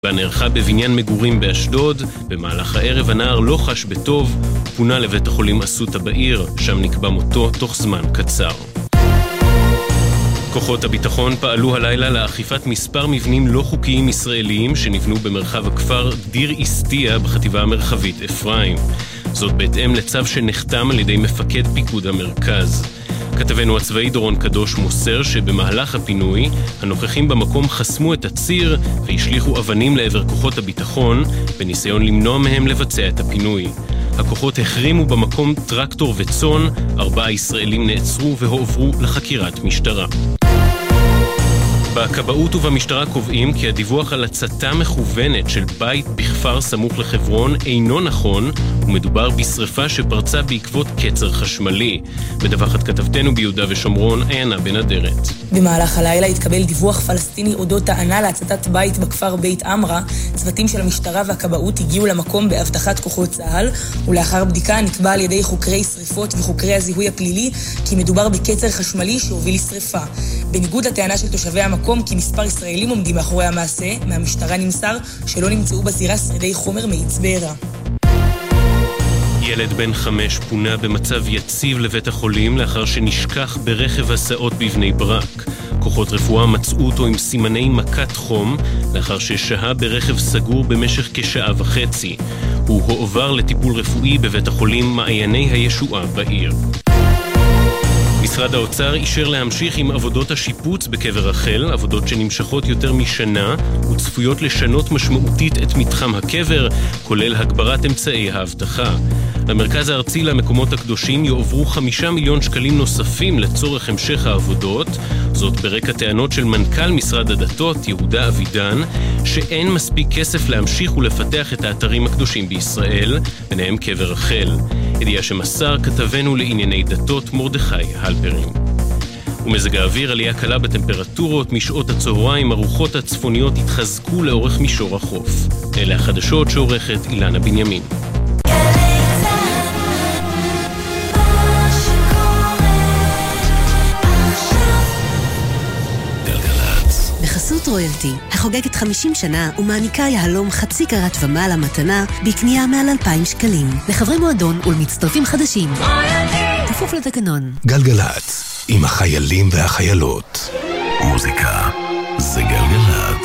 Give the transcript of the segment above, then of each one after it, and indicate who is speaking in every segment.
Speaker 1: נערכה בבניין מגורים באשדוד. במהלך הערב הנער לא חש בטוב, פונה לבית החולים אסותא בעיר, שם נקבע מותו תוך זמן קצר. כוחות הביטחון פעלו הלילה לאכיפת מספר מבנים לא חוקיים ישראליים שנבנו במרחב הכפר דיר איסטיה בחטיבה המרחבית אפרים. זאת בהתאם לצו שנחתם על ידי מפקד פיקוד המרכז. כתבנו הצבאי דורון קדוש מוסר שבמהלך הפינוי הנוכחים במקום חסמו את הציר והשליחו אבנים לעבר כוחות הביטחון בניסיון למנוע מהם לבצע את הפינוי. הכוחות החרימו במקום טרקטור וצאן, 4 ישראלים נעצרו והועברו לחקירת משטרה. בכבאות ובמשטרה קובעים כי הדיווח על הצתה מכוונת של בית בכפר סמוך לחברון אינו נכון, ומדובר בשריפה שפרצה בעקבות קצר חשמלי. מדווחת כתבתנו ביהודה ושומרון, עיינה בן אדרת.
Speaker 2: במהלך הלילה התקבל דיווח פלסטיני אודות טענה להצתת בית בכפר בית אמרה. צוותים של המשטרה והכבאות הגיעו למקום באבטחת כוחות צה"ל, ולאחר בדיקה נקבע על ידי חוקרי שריפות וחוקרי הזיהוי הפלילי כי מדובר בקצר חשמלי שהוביל לשריפה. בניגוד לטענה של תושבי המקום כי מספר ישראלים עומדים מאחורי המעשה, מהמשטרה נמסר שלא נמצאו בזירה שרידי חומר מאיץ בעירה.
Speaker 1: ילד בן 5 פונה במצב יציב לבית החולים לאחר שנשכח ברכב הסעות בבני ברק. כוחות רפואה מצאו אותו עם סימני מכת חום לאחר ששהה ברכב סגור במשך כשעה וחצי. הוא הועבר לטיפול רפואי בבית החולים מעייני הישועה בעיר. משרד האוצר אישר להמשיך עם עבודות השיפוץ בקבר רחל, עבודות שנמשכות יותר משנה וצפויות לשנות משמעותית את מתחם הקבר, כולל הגברת אמצעי האבטחה. למרכז הארצי למקומות הקדושים יועברו 5 מיליון שקלים נוספים לצורך המשך העבודות, זאת ברקע טענות של מנכ"ל משרד הדתות יהודה אבידן, שאין מספיק כסף להמשיך ולפתח את האתרים הקדושים בישראל, ביניהם קבר רחל. ידיעה שמסר כתבנו לענייני דתות מרדכי הלפרין. ומזג האוויר, עלייה קלה בטמפרטורות, משעות הצהריים הרוחות הצפוניות התחזקו לאורך מישור החוף. אלה החדשות שעורכת אילנה בנימין.
Speaker 3: בחסות רויאלטי, החוגגת 50 שנה ומעניקה יהלום חצי קרת ומעלה מתנה בקנייה מעל 2,000 שקלים. לחברי מועדון ולמצטרפים חדשים. כפוף לתקנון.
Speaker 4: גלגלץ, עם החיילים והחיילות. מוזיקה זה גלגלץ.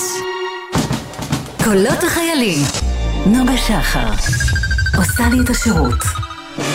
Speaker 3: קולות החיילים. נוגה שחר עושה לי את השירות.